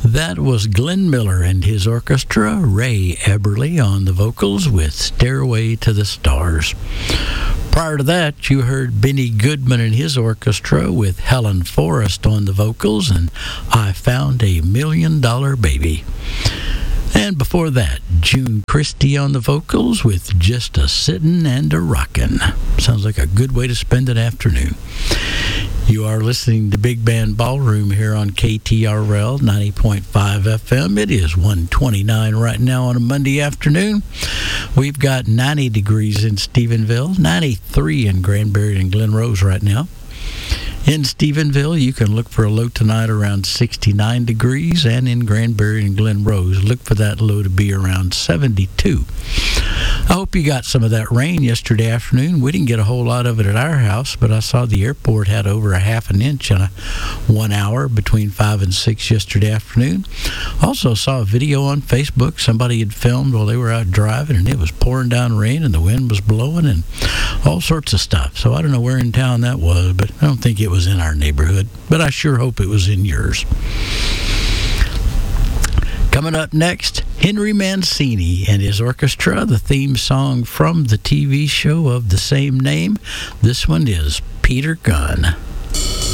That was Glenn Miller and his orchestra, Ray Eberly on the vocals with Stairway to the Stars. Prior to that, you heard Benny Goodman and his orchestra with Helen Forrest on the vocals and I Found a $1 Million Baby. And before that, June Christie on the vocals with Just a Sittin' and a Rockin'. Sounds like a good way to spend an afternoon. You are listening to Big Band Ballroom here on KTRL 90.5 FM. It is 1:29 right now on a Monday afternoon. We've got 90 degrees in Stephenville, 93 in Granbury and Glen Rose right now. In Stephenville, you can look for a low tonight around 69 degrees, and in Granbury and Glen Rose, look for that low to be around 72. I hope you got some of that rain yesterday afternoon. We didn't get a whole lot of it at our house, but I saw the airport had over a half an inch in 1 hour between 5 and 6 yesterday afternoon. Also saw a video on Facebook somebody had filmed while they were out driving, and it was pouring down rain and the wind was blowing and all sorts of stuff. So I don't know where in town that was, but I don't think it was in our neighborhood, but I sure hope it was in yours. Coming up next, Henry Mancini and his orchestra, the theme song from the TV show of the same name. This one is Peter Gunn.